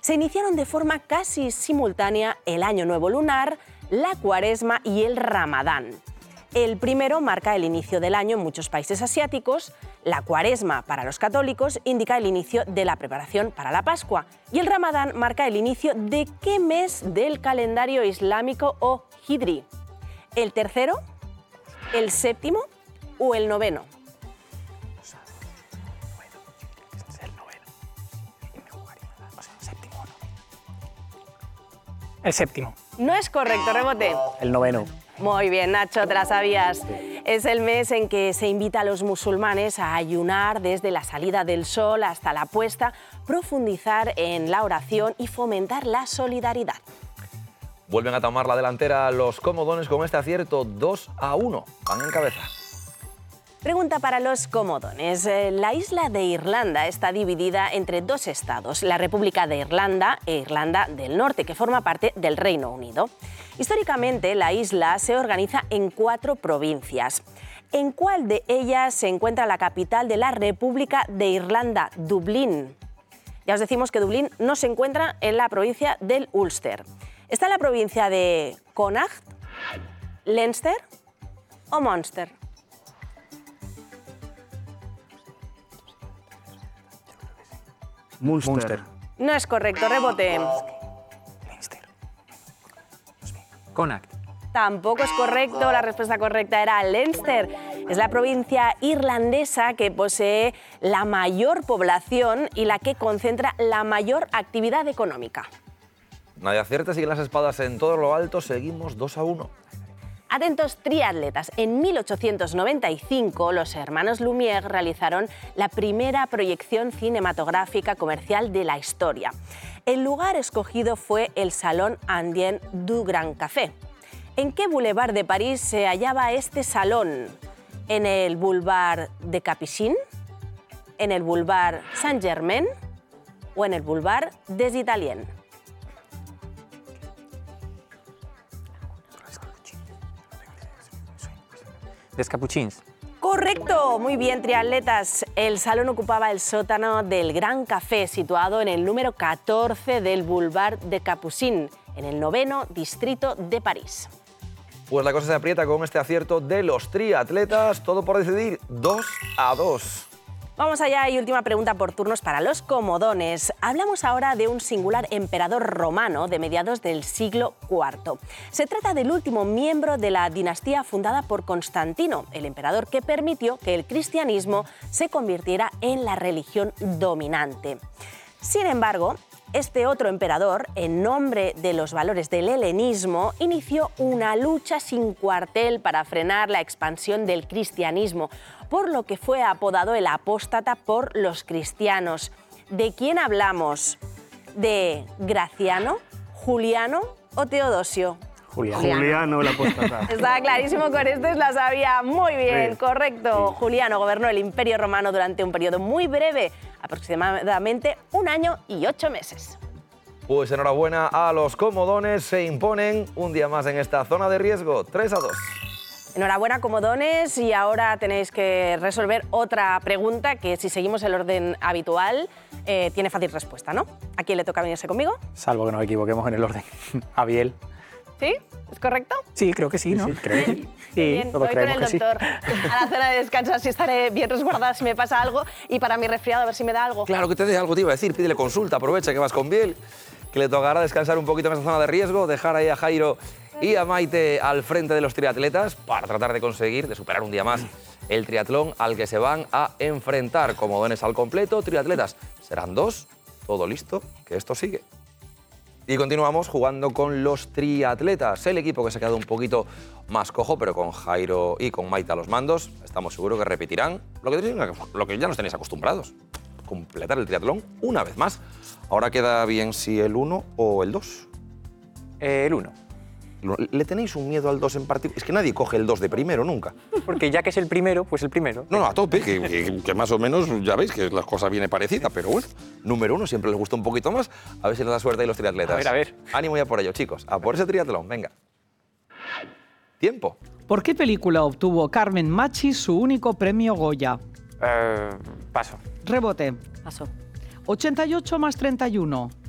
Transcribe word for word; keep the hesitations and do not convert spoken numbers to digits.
se iniciaron de forma casi simultánea el Año Nuevo Lunar, la Cuaresma y el Ramadán. El primero marca el inicio del año en muchos países asiáticos, la Cuaresma para los católicos indica el inicio de la preparación para la Pascua y el Ramadán marca el inicio de qué mes del calendario islámico o hijri. ¿El tercero, el séptimo o el noveno? El séptimo. No es correcto, rebote. El noveno. Muy bien, Nacho, te la sabías. Es el mes en que se invita a los musulmanes a ayunar desde la salida del sol hasta la puesta, profundizar en la oración y fomentar la solidaridad. Vuelven a tomar la delantera los comodones con este acierto dos a uno. Van en cabeza. Pregunta para los comodones. La isla de Irlanda está dividida entre dos estados, la República de Irlanda e Irlanda del Norte, que forma parte del Reino Unido. Históricamente, la isla se organiza en cuatro provincias. ¿En cuál de ellas se encuentra la capital de la República de Irlanda, Dublín? Ya os decimos que Dublín no se encuentra en la provincia del Ulster. ¿Está en la provincia de Connacht, Leinster o Munster? Munster. Munster. No es correcto, rebote. Connacht. Tampoco es correcto, la respuesta correcta era Leinster. Es la provincia irlandesa que posee la mayor población y la que concentra la mayor actividad económica. Nadie acierta, siguen las espadas en todo lo alto, seguimos dos a uno. Atentos triatletas, en mil ochocientos noventa y cinco los hermanos Lumière realizaron la primera proyección cinematográfica comercial de la historia. El lugar escogido fue el Salón Indien du Grand Café. ¿En qué boulevard de París se hallaba este salón? ¿En el Boulevard de Capucines? ¿En el Boulevard Saint-Germain? ¿O en el Boulevard des Italiens? Des Capuchins. Correcto, muy bien, triatletas. El salón ocupaba el sótano del Gran Café, situado en el número catorce del Boulevard de Capucines, en el noveno distrito de París. Pues la cosa se aprieta con este acierto de los triatletas, todo por decidir, dos a dos. Vamos allá y última pregunta por turnos para los comodones. Hablamos ahora de un singular emperador romano de mediados del siglo cuarto. Se trata del último miembro de la dinastía fundada por Constantino, el emperador que permitió que el cristianismo se convirtiera en la religión dominante. Sin embargo, este otro emperador, en nombre de los valores del helenismo, inició una lucha sin cuartel para frenar la expansión del cristianismo, por lo que fue apodado el apóstata por los cristianos. ¿De quién hablamos? ¿De Graciano, Juliano o Teodosio? Juliano. Juliano, el apóstata. Estaba clarísimo, con esto la sabía muy bien, Sí, correcto. sí. Juliano gobernó el Imperio Romano durante un periodo muy breve, aproximadamente un año y ocho meses. Pues enhorabuena a los comodones, se imponen un día más en esta zona de riesgo, tres a dos. Enhorabuena, comodones, y ahora tenéis que resolver otra pregunta que, si seguimos el orden habitual, eh, tiene fácil respuesta, ¿no? ¿A quién le toca venirse conmigo? Salvo que nos equivoquemos en el orden. A Biel. ¿Sí? ¿Es correcto? Sí, creo que sí, ¿no? Sí, creo que sí. Sí, Bien, todos voy con el creemos que sí. doctor a la zona de descanso, así estaré bien resguardada si me pasa algo, y para mi resfriado a ver si me da algo. Claro que te dé algo, te iba a decir, pídele consulta, aprovecha que vas con Biel, que le tocará descansar un poquito en esta zona de riesgo, dejar ahí a Jairo y a Maite al frente de los triatletas para tratar de conseguir, de superar un día más el triatlón al que se van a enfrentar. Comodones al completo, triatletas serán dos, todo listo, que esto sigue. Y continuamos jugando con los triatletas, el equipo que se ha quedado un poquito más cojo, pero con Jairo y con Maite a los mandos, estamos seguros que repetirán lo que, lo que ya nos tenéis acostumbrados, completar el triatlón una vez más. Ahora queda bien si el uno o el dos. Eh, el uno. ¿Le tenéis un miedo al dos en particular? Es que nadie coge el dos de primero nunca. Porque ya que es el primero, pues el primero. No, no, a tope, que, que, que más o menos ya veis que la cosa viene parecida, pero bueno, número uno siempre les gusta un poquito más, a ver si les da suerte ahí los triatletas. A ver, a ver. Ánimo ya por ello, chicos, a por ese triatlón, venga. Tiempo. ¿Por qué película obtuvo Carmen Machi su único premio Goya? Eh, paso. Rebote. Paso. ochenta y ocho más treinta y uno.